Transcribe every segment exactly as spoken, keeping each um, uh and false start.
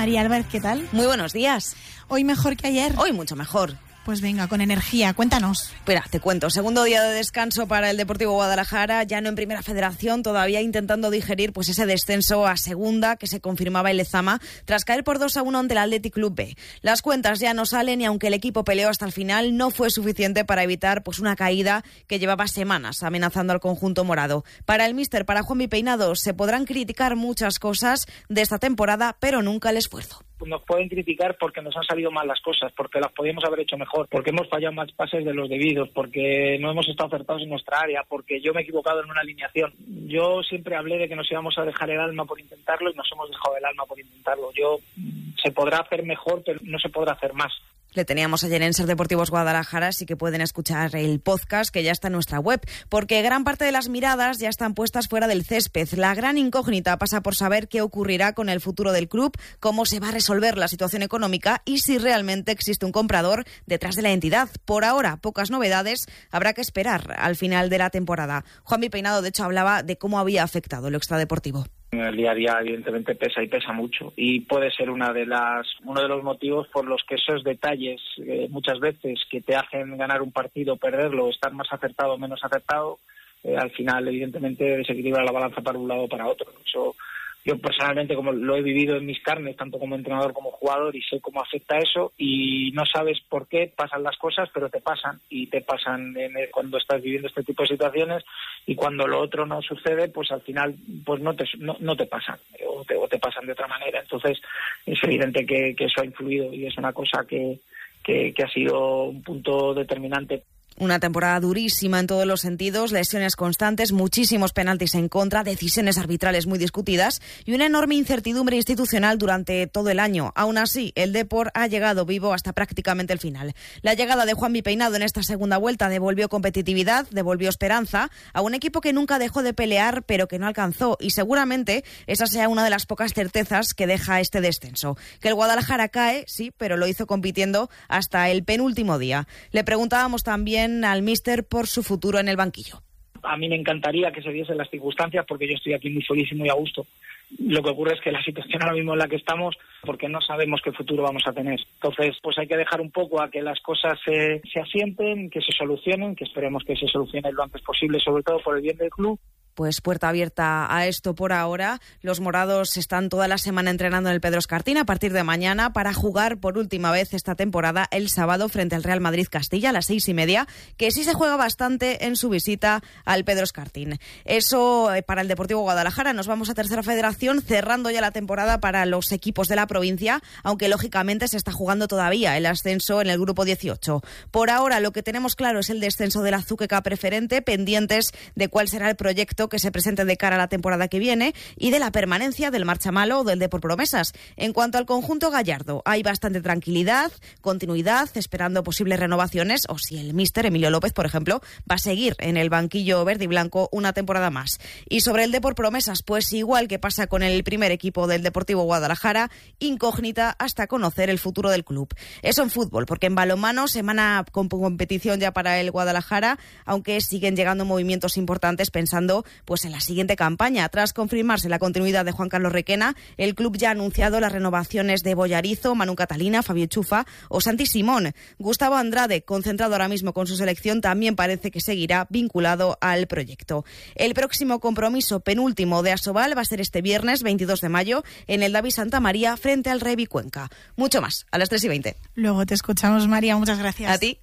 María Álvarez, ¿qué tal? Muy buenos días. ¿Hoy mejor que ayer? Hoy mucho mejor. Pues venga, con energía, cuéntanos. Espera, te cuento. Segundo día de descanso para el Deportivo Guadalajara, ya no en Primera Federación, todavía intentando digerir pues ese descenso a Segunda que se confirmaba en Lezama tras caer por dos a uno ante el Athletic Club B. Las cuentas ya no salen y aunque el equipo peleó hasta el final, no fue suficiente para evitar pues una caída que llevaba semanas amenazando al conjunto morado. Para el míster, para Juanmi Peinado, se podrán criticar muchas cosas de esta temporada, pero nunca el esfuerzo. Nos pueden criticar porque nos han salido mal las cosas, porque las podíamos haber hecho mejor, porque hemos fallado más pases de los debidos, porque no hemos estado acertados en nuestra área, porque yo me he equivocado en una alineación. Yo siempre hablé de que nos íbamos a dejar el alma por intentarlo y nos hemos dejado el alma por intentarlo. Yo se podrá hacer mejor, pero no se podrá hacer más. Le teníamos ayer en Ser Deportivos Guadalajara, así que pueden escuchar el podcast que ya está en nuestra web, porque gran parte de las miradas ya están puestas fuera del césped. La gran incógnita pasa por saber qué ocurrirá con el futuro del club, cómo se va a resolver la situación económica y si realmente existe un comprador detrás de la entidad. Por ahora, pocas novedades, habrá que esperar al final de la temporada. Juanmi Peinado, de hecho, hablaba de cómo había afectado lo extradeportivo. El día a día evidentemente pesa y pesa mucho y puede ser una de las uno de los motivos por los que esos detalles eh, muchas veces que te hacen ganar un partido, perderlo, estar más acertado o menos acertado, eh, al final evidentemente desequilibra la balanza para un lado o para otro. Eso yo personalmente, como lo he vivido en mis carnes, tanto como entrenador como jugador, y sé cómo afecta eso, y no sabes por qué pasan las cosas, pero te pasan, y te pasan en el, cuando estás viviendo este tipo de situaciones, y cuando lo otro no sucede, pues al final pues no te no, no te pasan, o te, o te pasan de otra manera. Entonces es evidente que, que eso ha influido, y es una cosa que, que, que ha sido un punto determinante. Una temporada durísima en todos los sentidos, lesiones constantes, muchísimos penaltis en contra, decisiones arbitrales muy discutidas y una enorme incertidumbre institucional durante todo el año. Aún así, el Depor ha llegado vivo hasta prácticamente el final. La llegada de Juanmi Peinado en esta segunda vuelta devolvió competitividad, devolvió esperanza a un equipo que nunca dejó de pelear, pero que no alcanzó, y seguramente esa sea una de las pocas certezas que deja este descenso. Que el Guadalajara cae, sí, pero lo hizo compitiendo hasta el penúltimo día. Le preguntábamos también al míster por su futuro en el banquillo. A mí me encantaría que se diesen las circunstancias porque yo estoy aquí muy feliz y muy a gusto. Lo que ocurre es que la situación ahora mismo en la que estamos, porque no sabemos qué futuro vamos a tener. Entonces, pues hay que dejar un poco a que las cosas se, se asienten, que se solucionen, que esperemos que se solucione lo antes posible, sobre todo por el bien del club. Pues puerta abierta a esto por ahora. Los morados están toda la semana entrenando en el Pedro Escartín a partir de mañana para jugar por última vez esta temporada el sábado frente al Real Madrid Castilla a las seis y media, que sí se juega bastante en su visita al Pedro Escartín. Eso eh, para el Deportivo Guadalajara. Nos vamos a Tercera Federación, cerrando ya la temporada para los equipos de la provincia, aunque lógicamente se está jugando todavía el ascenso en el grupo dieciocho. Por ahora lo que tenemos claro es el descenso del Azuqueca Preferente, pendientes de cuál será el proyecto que se presente de cara a la temporada que viene y de la permanencia del Marchamalo o del Depor Promesas. En cuanto al conjunto gallardo, hay bastante tranquilidad, continuidad, esperando posibles renovaciones o si el míster Emilio López, por ejemplo, va a seguir en el banquillo verde y blanco una temporada más. Y sobre el Depor Promesas, pues igual que pasa con el primer equipo del Deportivo Guadalajara, incógnita hasta conocer el futuro del club. Eso en fútbol, porque en balonmano, semana con competición ya para el Guadalajara, aunque siguen llegando movimientos importantes pensando pues en la siguiente campaña. Tras confirmarse la continuidad de Juan Carlos Requena, el club ya ha anunciado las renovaciones de Boyarizo, Manu Catalina, Fabio Chufa o Santi Simón. Gustavo Andrade, concentrado ahora mismo con su selección, también parece que seguirá vinculado al proyecto. El próximo compromiso penúltimo de Asobal va a ser este viernes veintidós de mayo en el David Santa María frente al Revi Cuenca. Mucho más, a las tres y veinte. Luego te escuchamos, María. Muchas gracias. A ti.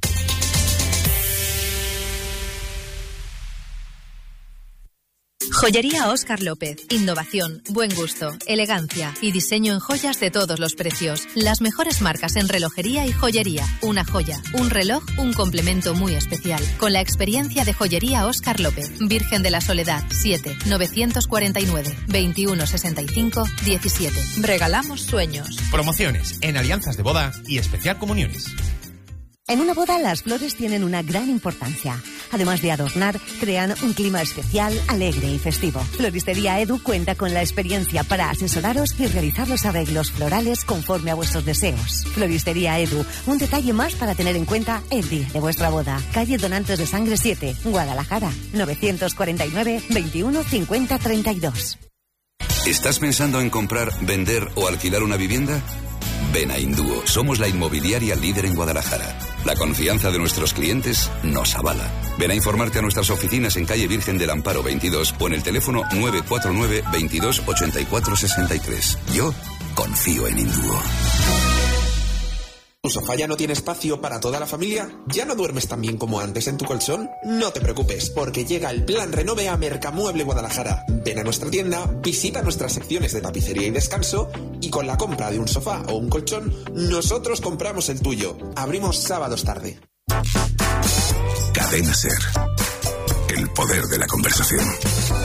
Joyería Óscar López. Innovación, buen gusto, elegancia y diseño en joyas de todos los precios. Las mejores marcas en relojería y joyería. Una joya, un reloj, un complemento muy especial. Con la experiencia de Joyería Óscar López. Virgen de la Soledad, siete, novecientos cuarenta y nueve, veintiuno sesenta y cinco, diecisiete. Regalamos sueños. Promociones en alianzas de boda y especial comuniones. En una boda las flores tienen una gran importancia. Además de adornar, crean un clima especial, alegre y festivo. Floristería Edu cuenta con la experiencia para asesoraros y realizar los arreglos florales conforme a vuestros deseos. Floristería Edu, un detalle más para tener en cuenta el día de vuestra boda. Calle Donantes de Sangre siete, Guadalajara, novecientos cuarenta y nueve, veintiuno cincuenta treinta y dos. ¿Estás pensando en comprar, vender o alquilar una vivienda? Ven a Indúo. Somos la inmobiliaria líder en Guadalajara. La confianza de nuestros clientes nos avala. Ven a informarte a nuestras oficinas en calle Virgen del Amparo veintidós o en el teléfono nueve cuatro nueve, veintidós, ochenta y cuatro, sesenta y tres. Yo confío en Indúo. ¿Tu sofá ya no tiene espacio para toda la familia? ¿Ya no duermes tan bien como antes en tu colchón? No te preocupes, porque llega el Plan Renove a Mercamueble Guadalajara. Ven a nuestra tienda, visita nuestras secciones de tapicería y descanso y con la compra de un sofá o un colchón, nosotros compramos el tuyo. Abrimos sábados tarde. Cadena Ser. El poder de la conversación.